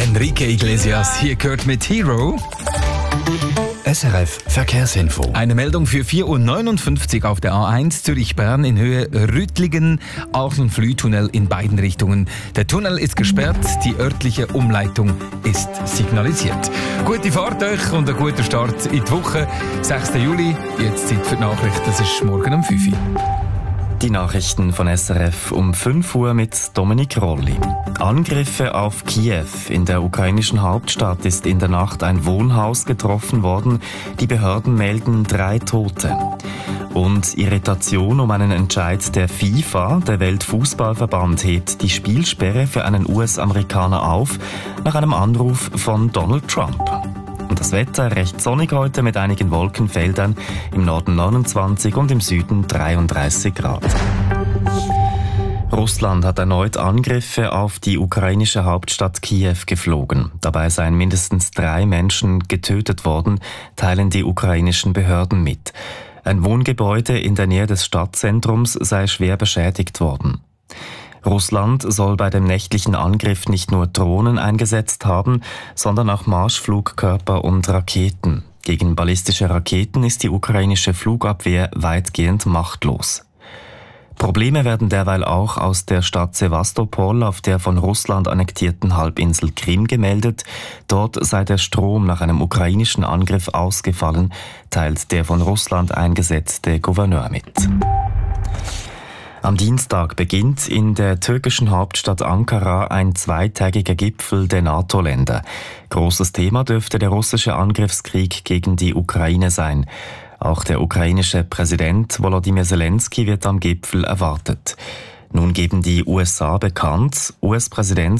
Enrique Iglesias hier gehört mit Hero. SRF Verkehrsinfo. Eine Meldung für 4:59 Uhr auf der A1 Zürich-Bern in Höhe Rüttlingen, Aachen-Flüh-Tunnel in beiden Richtungen. Der Tunnel ist gesperrt, die örtliche Umleitung ist signalisiert. Gute Fahrt euch und ein guter Start in die Woche. 6. Juli, jetzt Zeit für die Nachricht, das ist morgen um 5 Uhr. Die Nachrichten von SRF um 5 Uhr mit Dominik Rolli. Angriffe auf Kiew. In der ukrainischen Hauptstadt ist in der Nacht ein Wohnhaus getroffen worden. Die Behörden melden 3 Tote. Und Irritation um einen Entscheid der FIFA. Der Weltfußballverband hebt die Spielsperre für einen US-Amerikaner auf, nach einem Anruf von Donald Trump. Und das Wetter recht sonnig heute mit einigen Wolkenfeldern, im Norden 29 und im Süden 33 Grad. Russland hat erneut Angriffe auf die ukrainische Hauptstadt Kiew geflogen. Dabei seien mindestens 3 Menschen getötet worden, teilen die ukrainischen Behörden mit. Ein Wohngebäude in der Nähe des Stadtzentrums sei schwer beschädigt worden. Russland soll bei dem nächtlichen Angriff nicht nur Drohnen eingesetzt haben, sondern auch Marschflugkörper und Raketen. Gegen ballistische Raketen ist die ukrainische Flugabwehr weitgehend machtlos. Probleme werden derweil auch aus der Stadt Sewastopol auf der von Russland annektierten Halbinsel Krim gemeldet. Dort sei der Strom nach einem ukrainischen Angriff ausgefallen, teilt der von Russland eingesetzte Gouverneur mit. Am Dienstag beginnt in der türkischen Hauptstadt Ankara ein 2-tägiger Gipfel der NATO-Länder. Großes Thema dürfte der russische Angriffskrieg gegen die Ukraine sein. Auch der ukrainische Präsident Volodymyr Zelensky wird am Gipfel erwartet. Nun geben die USA bekannt, US-Präsident